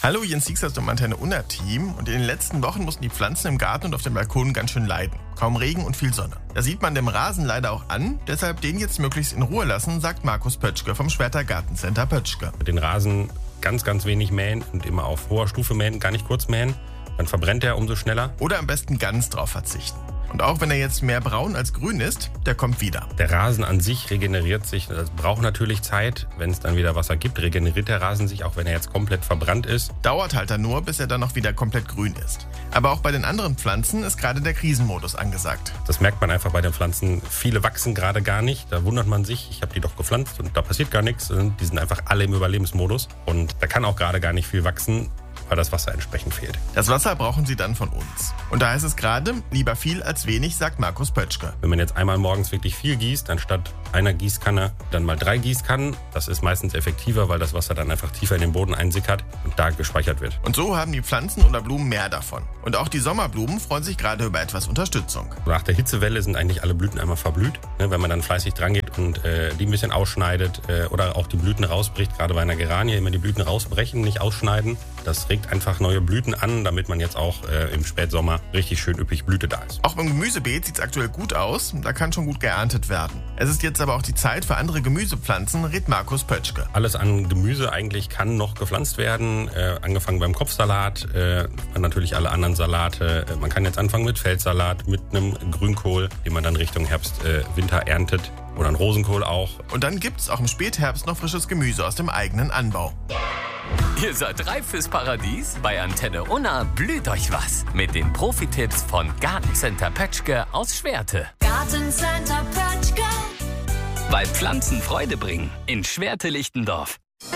Hallo, Jens Siegers vom Antenne Unna Team. Und in den letzten Wochen mussten die Pflanzen im Garten und auf dem Balkon ganz schön leiden. Kaum Regen und viel Sonne. Da sieht man dem Rasen leider auch an, deshalb den jetzt möglichst in Ruhe lassen, sagt Markus Pötschke vom Schwerter Gartencenter Pötschke. Den Rasen ganz, ganz wenig mähen und immer auf hoher Stufe mähen, gar nicht kurz mähen. Dann verbrennt er umso schneller. Oder am besten ganz drauf verzichten. Und auch wenn er jetzt mehr braun als grün ist, der kommt wieder. Der Rasen an sich regeneriert sich. Das braucht natürlich Zeit. Wenn es dann wieder Wasser gibt, regeneriert der Rasen sich, auch wenn er jetzt komplett verbrannt ist. Dauert halt dann nur, bis er dann noch wieder komplett grün ist. Aber auch bei den anderen Pflanzen ist gerade der Krisenmodus angesagt. Das merkt man einfach bei den Pflanzen. Viele wachsen gerade gar nicht. Da wundert man sich, ich habe die doch gepflanzt und da passiert gar nichts. Die sind einfach alle im Überlebensmodus. Und da kann auch gerade gar nicht viel wachsen, weil das Wasser entsprechend fehlt. Das Wasser brauchen sie dann von uns. Und da heißt es gerade, lieber viel als wenig, sagt Markus Pötschke. Wenn man jetzt einmal morgens wirklich viel gießt, anstatt einer Gießkanne dann mal 3 Gießkannen, das ist meistens effektiver, weil das Wasser dann einfach tiefer in den Boden einsickert und da gespeichert wird. Und so haben die Pflanzen oder Blumen mehr davon. Und auch die Sommerblumen freuen sich gerade über etwas Unterstützung. Nach der Hitzewelle sind eigentlich alle Blüten einmal verblüht. Wenn man dann fleißig dran geht und die ein bisschen ausschneidet oder auch die Blüten rausbricht, gerade bei einer Geranie immer die Blüten rausbrechen, nicht ausschneiden. Das regt einfach neue Blüten an, damit man jetzt auch im Spätsommer richtig schön üppig Blüte da ist. Auch beim Gemüsebeet sieht es aktuell gut aus. Da kann schon gut geerntet werden. Es ist jetzt aber auch die Zeit für andere Gemüsepflanzen, rät Markus Pötschke. Alles an Gemüse eigentlich kann noch gepflanzt werden. Angefangen beim Kopfsalat, natürlich alle anderen Salate. Man kann jetzt anfangen mit Feldsalat, mit einem Grünkohl, den man dann Richtung Herbst, Winter erntet. Oder einen Rosenkohl auch. Und dann gibt's auch im Spätherbst noch frisches Gemüse aus dem eigenen Anbau. Ihr seid reif fürs Paradies? Bei Antenne Unna blüht euch was. Mit den Profi-Tipps von Gartencenter Pötschke aus Schwerte. Gartencenter Pötschke. Weil Pflanzen Freude bringen. In Schwerte-Lichtendorf.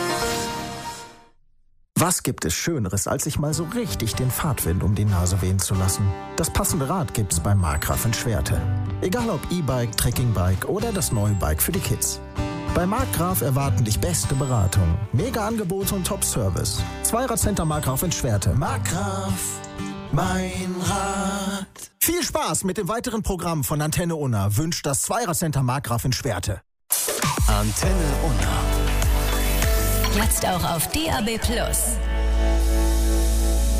Was gibt es Schöneres, als sich mal so richtig den Fahrtwind um die Nase wehen zu lassen? Das passende Rad gibt's bei Markgraf in Schwerte. Egal ob E-Bike, Trekkingbike oder das neue Bike für die Kids. Bei Markgraf erwarten dich beste Beratung, mega Angebote und Top-Service. Zweiradcenter Markgraf in Schwerte. Markgraf, mein Rad. Viel Spaß mit dem weiteren Programm von Antenne Unna wünscht das Zweiradcenter Markgraf in Schwerte. Antenne Unna. Jetzt auch auf DAB+.